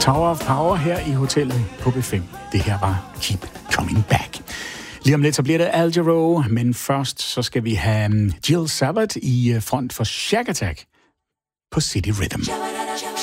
Tower of Power her i hotellet på B5. Det her var Keep Coming Back. Lige om lidt så bliver det Al Jarreau, men først så skal vi have Jill Sabbath i front for Shack Attack på City Rhythm.